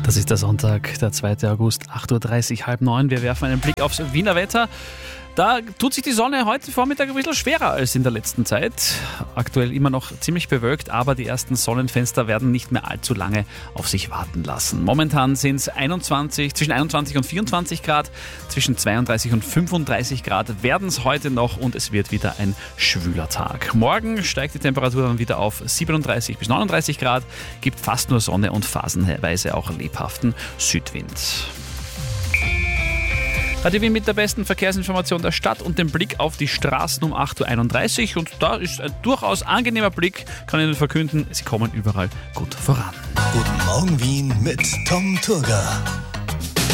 Das ist der Sonntag, der 2. August, 8.30 Uhr, halb neun. Wir werfen einen Blick aufs Wiener Wetter. Da tut sich die Sonne heute Vormittag ein bisschen schwerer als in der letzten Zeit. Aktuell immer noch ziemlich bewölkt, aber die ersten Sonnenfenster werden nicht mehr allzu lange auf sich warten lassen. Momentan sind es zwischen 21 und 24 Grad, zwischen 32 und 35 Grad werden es heute noch und es wird wieder ein schwüler Tag. Morgen steigt die Temperatur dann wieder auf 37 bis 39 Grad, gibt fast nur Sonne und phasenweise auch lebhaften Südwind. Radio Wien mit der besten Verkehrsinformation der Stadt und dem Blick auf die Straßen um 8.31 Uhr. Und da ist ein durchaus angenehmer Blick, kann ich Ihnen verkünden, Sie kommen überall gut voran. Guten Morgen Wien mit Tom Turga.